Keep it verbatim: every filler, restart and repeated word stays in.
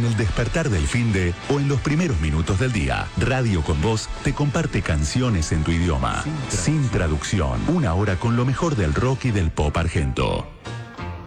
el despertar del finde o en los primeros minutos del día. Radio con Voz te comparte canciones en tu idioma, sin traducción. Sin traducción. Una hora con lo mejor del rock y del pop argento.